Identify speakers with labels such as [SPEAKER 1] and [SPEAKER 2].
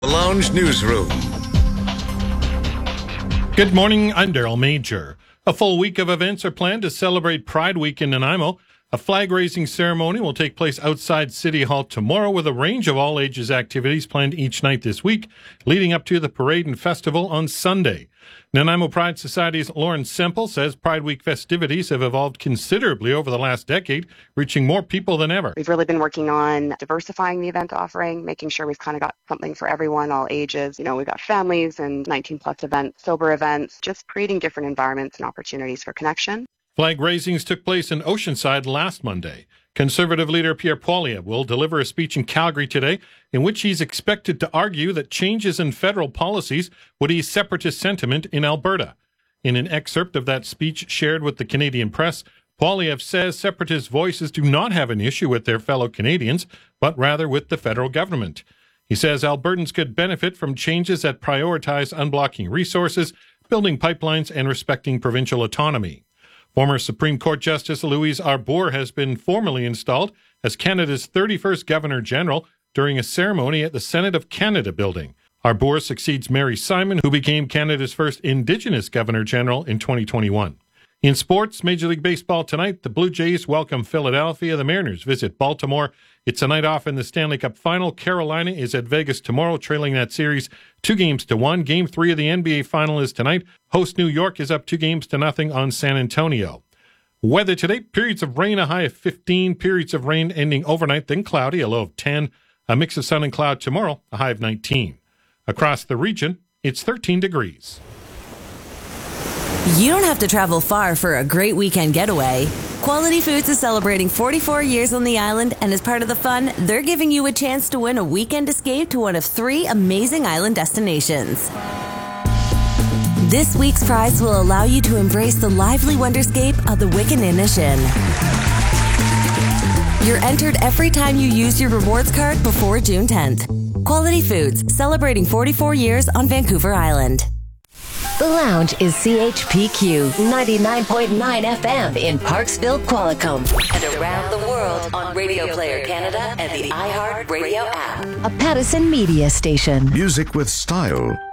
[SPEAKER 1] The Lounge Newsroom.
[SPEAKER 2] Good morning, I'm Daryl Major. A full week of events are planned to celebrate Pride Week in Nanaimo. A flag-raising ceremony will take place outside City Hall tomorrow with a range of all-ages activities planned each night this week, leading up to the parade and festival on Sunday. Nanaimo Pride Society's Lauren Semple says Pride Week festivities have evolved considerably over the last decade, reaching more people than ever.
[SPEAKER 3] We've really been working on diversifying the event offering, making sure we've kind of got something for everyone, all ages. You know, we've got families and 19-plus events, sober events, just creating different environments and opportunities for connection.
[SPEAKER 2] Flag raisings took place in Oceanside last Monday. Conservative leader Pierre Poilievre will deliver a speech in Calgary today in which he's expected to argue that changes in federal policies would ease separatist sentiment in Alberta. In an excerpt of that speech shared with the Canadian press, Poilievre says separatist voices do not have an issue with their fellow Canadians, but rather with the federal government. He says Albertans could benefit from changes that prioritize unblocking resources, building pipelines, and respecting provincial autonomy. Former Supreme Court Justice Louise Arbour has been formally installed as Canada's 31st Governor-General during a ceremony at the Senate of Canada building. Arbour succeeds Mary Simon, who became Canada's first Indigenous Governor-General in 2021. In sports, Major League Baseball tonight, the Blue Jays welcome Philadelphia. The Mariners visit Baltimore. It's a night off in the Stanley Cup Final. Carolina is at Vegas tomorrow, trailing that series 2-1. Game 3 of the NBA Final is tonight. Host New York is up 2-0 on San Antonio. Weather today, periods of rain, a high of 15. Periods of rain ending overnight, then cloudy, a low of 10. A mix of sun and cloud tomorrow, a high of 19. Across the region, it's 13 degrees.
[SPEAKER 4] You don't have to travel far for a great weekend getaway. Quality Foods is celebrating 44 years on the island, and as part of the fun, they're giving you a chance to win a weekend escape to one of 3 amazing island destinations. This week's prize will allow you to embrace the lively wonderscape of the Wickaninnishin. You're entered every time you use your rewards card before June 10th. Quality Foods, celebrating 44 years on Vancouver Island.
[SPEAKER 5] The Lounge is CHPQ 99.9 FM in Parksville, Qualicum,
[SPEAKER 4] And around the world on Radio Player Canada and the iHeart Radio app.
[SPEAKER 5] a Pattison Media station.
[SPEAKER 1] Music with style.